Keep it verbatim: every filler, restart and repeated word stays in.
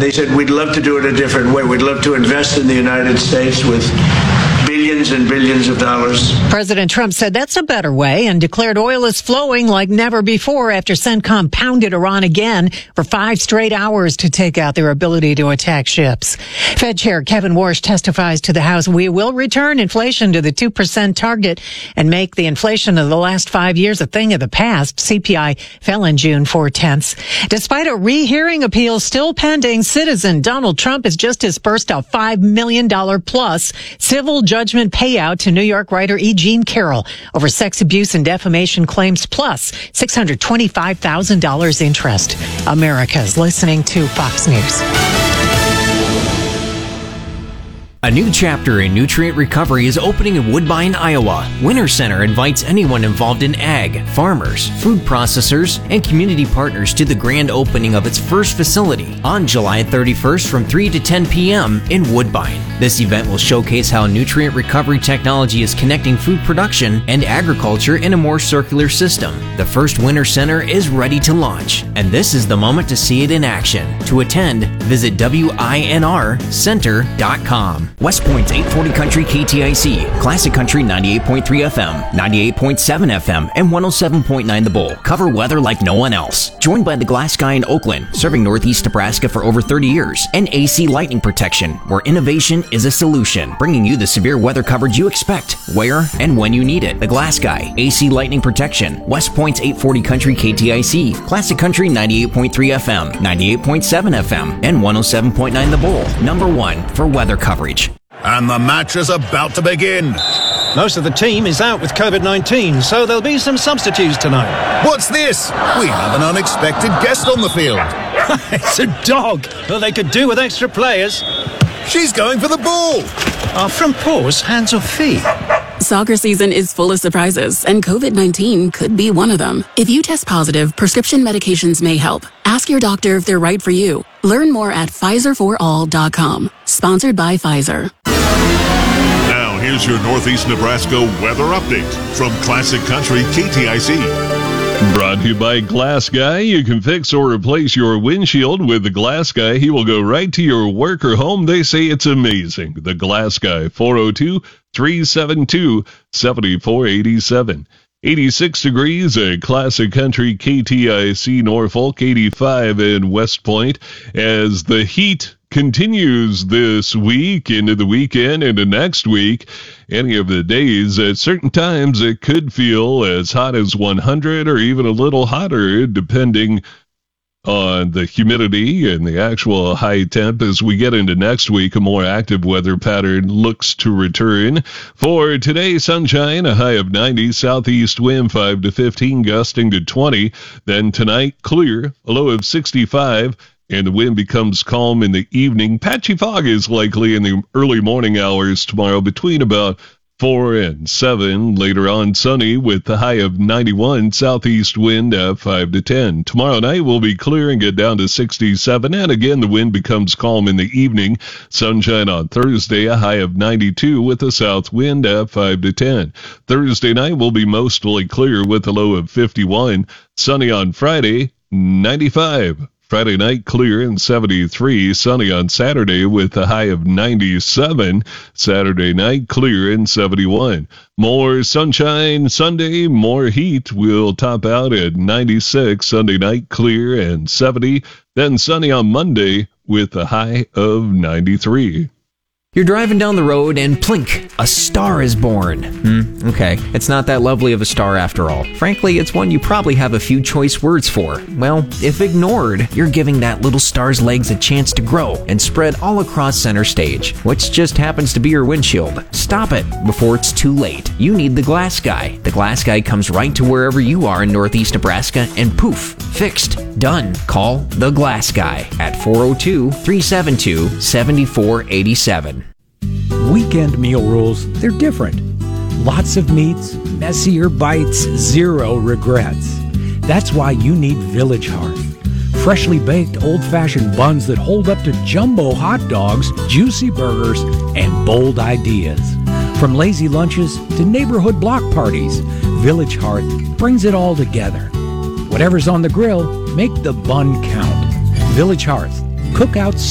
they said, we'd love to do it a different way. We'd love to invest in the United States with billions and billions of dollars. President Trump said that's a better way and declared oil is flowing like never before after CENTCOM pounded Iran again for five straight hours to take out their ability to attack ships. Fed Chair Kevin Warsh testifies to the House, we will return inflation to the two percent target and make the inflation of the last five years a thing of the past. C P I fell in June four tenths. Despite a rehearing appeal still pending, citizen Donald Trump has just dispersed a five million dollars plus civil judgment payout to New York writer E. Jean Carroll over sex abuse and defamation claims, plus six hundred twenty-five thousand dollars interest. America's listening to Fox News. A new chapter in nutrient recovery is opening in Woodbine, Iowa. Winter Center invites anyone involved in ag, farmers, food processors, and community partners to the grand opening of its first facility on July thirty-first from three to ten p.m. in Woodbine. This event will showcase how nutrient recovery technology is connecting food production and agriculture in a more circular system. The first Winter Center is ready to launch, and this is the moment to see it in action. To attend, visit W I N R center dot com. West Point's eight forty Country K T I C, Classic Country ninety-eight point three F M, ninety-eight point seven F M, and one oh seven point nine The Bull. Cover weather like no one else. Joined by the Glass Guy in Oakland, serving Northeast Nebraska for over thirty years, and A C Lightning Protection, where innovation is a solution, bringing you the severe weather coverage you expect, where and when you need it. The Glass Guy, A C Lightning Protection, West Point's eight forty Country K T I C, Classic Country ninety-eight point three F M, ninety-eight point seven F M, and one oh seven point nine The Bull. Number one for weather coverage. And the match is about to begin. Most of the team is out with covid nineteen, so there'll be some substitutes tonight. What's this? We have an unexpected guest on the field. It's a dog. Well, they could do with extra players. She's going for the ball. Are from paws, hands or feet? Soccer season is full of surprises, and covid nineteen could be one of them. If you test positive, prescription medications may help. Ask your doctor if they're right for you. Learn more at Pfizer for all dot com. Sponsored by Pfizer. Now, here's your Northeast Nebraska weather update from Classic Country K T I C. Brought to you by Glass Guy. You can fix or replace your windshield with the Glass Guy. He will go right to your work or home. They say it's amazing. The Glass Guy, four oh two, three seven two, seven four eight seven. eighty-six degrees at Classic Country K T I C Norfolk, eighty-five in West Point. As the heat continues this week into the weekend into next week, any of the days at certain times it could feel as hot as one hundred or even a little hotter depending on the humidity and the actual high temp. As we get into next week, a more active weather pattern looks to return. For today, sunshine, a high of ninety, southeast wind five to fifteen, gusting to twenty. Then tonight, clear, a low of sixty-five, and the wind becomes calm in the evening. Patchy fog is likely in the early morning hours tomorrow between about four and seven. Later on, sunny with the high of ninety-one, southeast wind at five to ten. Tomorrow night will be clear and get down to sixty-seven, and again the wind becomes calm in the evening. Sunshine on Thursday, a high of ninety-two with a south wind at five to ten. Thursday night will be mostly clear with a low of fifty-one. Sunny on Friday, ninety-five. Friday night clear and seventy-three. Sunny on Saturday with a high of ninety-seven. Saturday night clear and seventy-one. More sunshine Sunday, more heat. Will top out at ninety-six. Sunday night clear and seventy. Then sunny on Monday with a high of ninety-three. You're driving down the road and plink, a star is born. Hmm, okay, it's not that lovely of a star after all. Frankly, it's one you probably have a few choice words for. Well, if ignored, you're giving that little star's legs a chance to grow and spread all across center stage, which just happens to be your windshield. Stop it before it's too late. You need the Glass Guy. The Glass Guy comes right to wherever you are in Northeast Nebraska and poof, fixed, done. Call the Glass Guy at four oh two, three seven two, seven four eight seven. Weekend meal rules, they're different. Lots of meats, messier bites, zero regrets. That's why you need Village Hearth. Freshly baked old-fashioned buns that hold up to jumbo hot dogs, juicy burgers, and bold ideas. From lazy lunches to neighborhood block parties, Village Hearth brings it all together. Whatever's on the grill, make the bun count. Village Hearth, cookouts